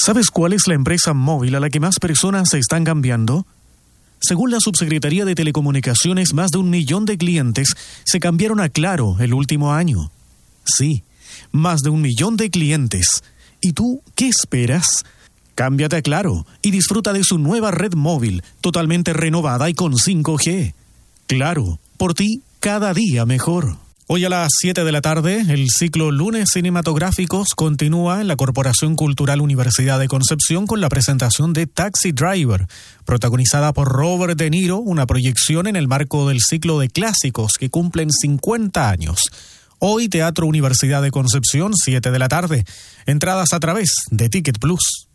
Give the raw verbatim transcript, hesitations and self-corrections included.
¿Sabes cuál es la empresa móvil a la que más personas se están cambiando? Según la Subsecretaría de Telecomunicaciones, más de un millón de clientes se cambiaron a Claro el último año. Sí, más de un millón de clientes. ¿Y tú qué esperas? Cámbiate a Claro y disfruta de su nueva red móvil, totalmente renovada y con cinco G. Claro, por ti, cada día mejor. Hoy a las siete de la tarde, el ciclo Lunes Cinematográficos continúa en la Corporación Cultural Universidad de Concepción con la presentación de Taxi Driver, protagonizada por Robert De Niro, una proyección en el marco del ciclo de clásicos que cumplen cincuenta años. Hoy Teatro Universidad de Concepción, siete de la tarde. Entradas a través de Ticket Plus.